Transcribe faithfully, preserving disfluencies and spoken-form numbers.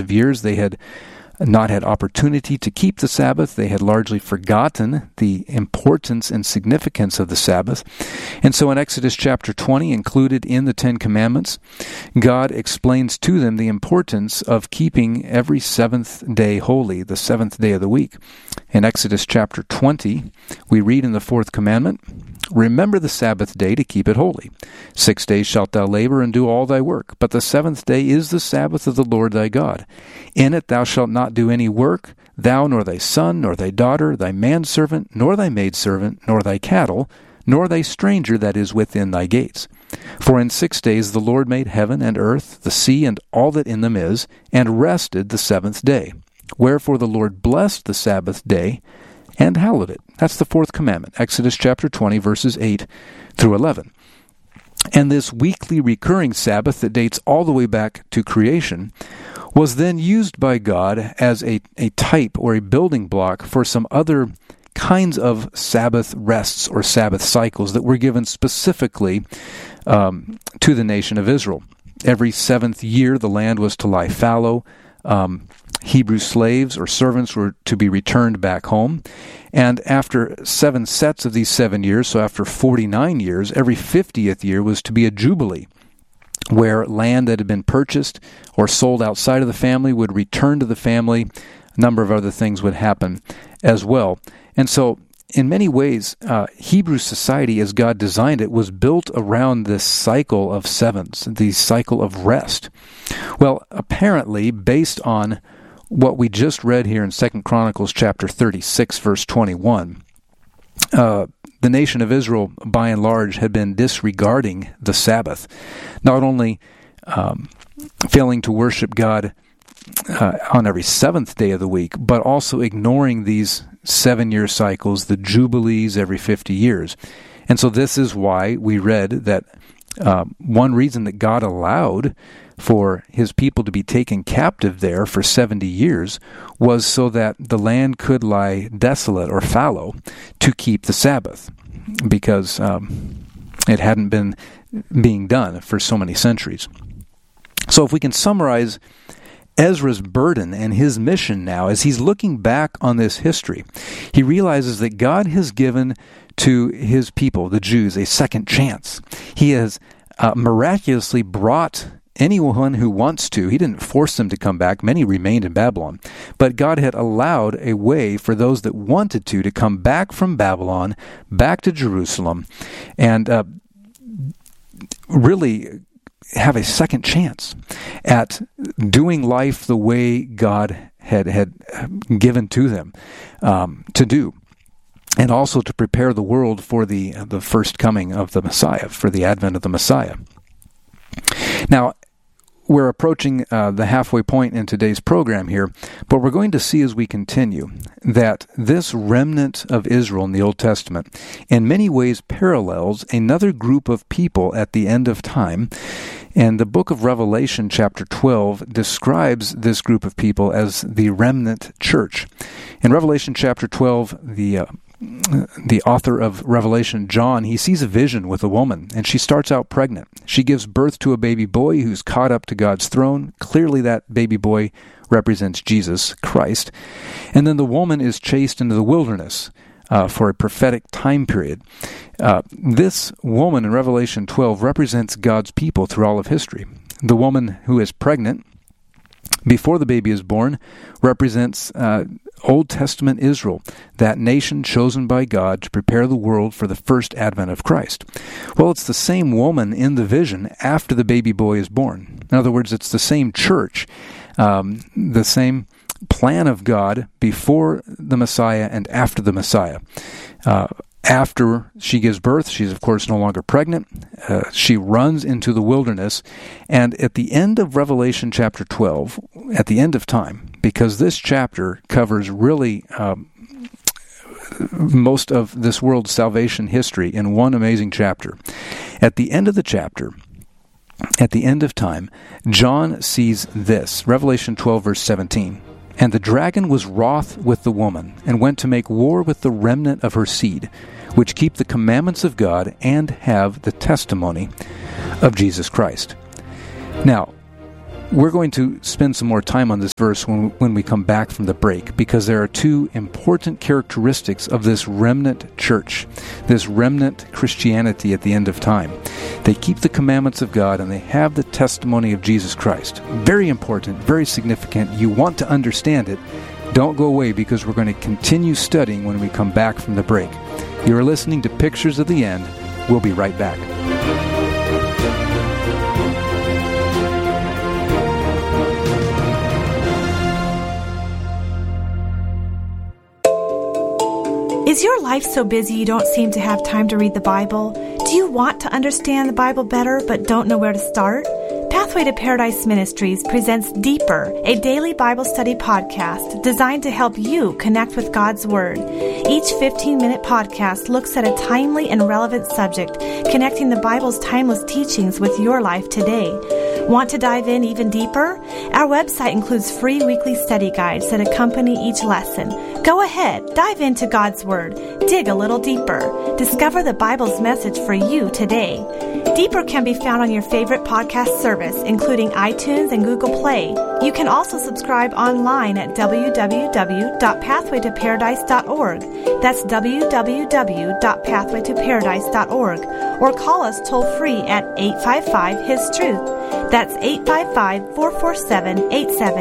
of years they had not had opportunity to keep the Sabbath. They had largely forgotten the importance and significance of the Sabbath. And so in Exodus chapter twenty, included in the Ten Commandments, God explains to them the importance of keeping every seventh day holy, the seventh day of the week. In Exodus chapter twenty, we read in the fourth commandment, "Remember the Sabbath day to keep it holy. Six days shalt thou labor and do all thy work, but the seventh day is the Sabbath of the Lord thy God. In it thou shalt not do any work, thou nor thy son, nor thy daughter, thy manservant, nor thy maidservant, nor thy cattle, nor thy stranger that is within thy gates. For in six days the Lord made heaven and earth, the sea, and all that in them is, and rested the seventh day. Wherefore the Lord blessed the Sabbath day and hallowed it." That's the fourth commandment, Exodus chapter twenty, verses eight through eleven. And this weekly recurring Sabbath that dates all the way back to creation was then used by God as a, a type or a building block for some other kinds of Sabbath rests or Sabbath cycles that were given specifically um, to the nation of Israel. Every seventh year the land was to lie fallow. Um, Hebrew slaves or servants were to be returned back home. And after seven sets of these seven years, so after forty-nine years, every fiftieth year was to be a jubilee, where land that had been purchased or sold outside of the family would return to the family. A number of other things would happen as well. And so, in many ways, uh, Hebrew society, as God designed it, was built around this cycle of sevens, the cycle of rest. Well, apparently, based on what we just read here in Second Chronicles chapter thirty-six, verse twenty-one, uh, the nation of Israel, by and large, had been disregarding the Sabbath, not only um, failing to worship God uh, on every seventh day of the week, but also ignoring these seven-year cycles, the jubilees every fifty years. And so this is why we read that uh, one reason that God allowed for his people to be taken captive there for seventy years was so that the land could lie desolate or fallow to keep the Sabbath, because um, it hadn't been being done for so many centuries. So if we can summarize Ezra's burden and his mission now, as he's looking back on this history, he realizes that God has given to his people, the Jews, a second chance. He has uh, miraculously brought anyone who wants to. He didn't force them to come back. Many remained in Babylon. But God had allowed a way for those that wanted to to come back from Babylon, back to Jerusalem, and uh, really have a second chance at doing life the way God had, had given to them um, to do, and also to prepare the world for the, the first coming of the Messiah, for the advent of the Messiah. Now, we're approaching uh, the halfway point in today's program here, but we're going to see as we continue that this remnant of Israel in the Old Testament in many ways parallels another group of people at the end of time. And the book of Revelation, chapter twelve, describes this group of people as the remnant church. In Revelation chapter twelve, the uh, the author of Revelation, John, he sees a vision with a woman, and she starts out pregnant. She gives birth to a baby boy who's caught up to God's throne. Clearly that baby boy represents Jesus Christ. And then the woman is chased into the wilderness uh, for a prophetic time period. Uh, this woman in Revelation twelve represents God's people through all of history. The woman who is pregnant before the baby is born represents uh, Old Testament Israel, that nation chosen by God to prepare the world for the first advent of Christ. Well, it's the same woman in the vision after the baby boy is born. In other words, it's the same church, um, the same plan of God before the Messiah and after the Messiah. Uh, After she gives birth, she's of course no longer pregnant. Uh, she runs into the wilderness. And at the end of Revelation chapter twelve, at the end of time, because this chapter covers really um, most of this world's salvation history in one amazing chapter. At the end of the chapter, at the end of time, John sees this, Revelation twelve, verse seventeen. And the dragon was wroth with the woman, and went to make war with the remnant of her seed, which keep the commandments of God and have the testimony of Jesus Christ. Now, We're going to spend some more time on this verse when, when we come back from the break, because there are two important characteristics of this remnant church, this remnant Christianity at the end of time. They keep the commandments of God and they have the testimony of Jesus Christ. Very important, very significant. You want to understand it. Don't go away, because we're going to continue studying when we come back from the break. You're listening to Pictures of the End. We'll be right back. Is your life so busy you don't seem to have time to read the Bible? Do you want to understand the Bible better but don't know where to start? Pathway to Paradise Ministries presents Deeper, a daily Bible study podcast designed to help you connect with God's Word. Each fifteen-minute podcast looks at a timely and relevant subject, connecting the Bible's timeless teachings with your life today. Want to dive in even deeper? Our website includes free weekly study guides that accompany each lesson. Go ahead, dive into God's Word, dig a little deeper, discover the Bible's message for you today. Deeper can be found on your favorite podcast service, including iTunes and Google Play. You can also subscribe online at w w w dot pathway to paradise dot org. That's w w w dot pathway to paradise dot org. Or call us toll-free at eight five five, His Truth. That's eight five five, four four seven, eight seven